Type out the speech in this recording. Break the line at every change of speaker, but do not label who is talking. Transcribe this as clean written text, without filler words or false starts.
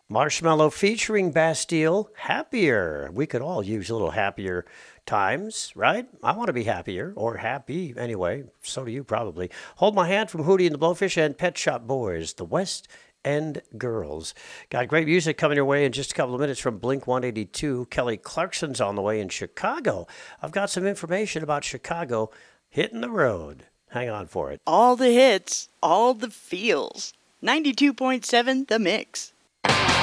Marshmallow featuring Bastille, Happier. We could all use a little happier times, right? I want to be happier, or happy anyway. So do you probably. Hold My Hand from Hootie and the Blowfish and Pet Shop Boys, the West End Girls. Got great music coming your way in just a couple of minutes from Blink 182. Kelly Clarkson's on the way in Chicago. I've got some information about Chicago hitting the road. Hang on for it.
All the hits, all the feels. 92.7 The Mix.